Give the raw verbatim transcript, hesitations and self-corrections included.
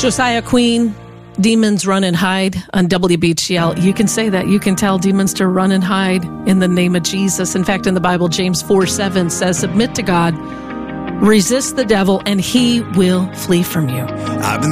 Josiah Queen, demons run and hide on W B G L. You can say that. You can tell demons to run and hide in the name of Jesus. In fact, in the Bible, James four seven says, submit to God, resist the devil, and he will flee from you. I've been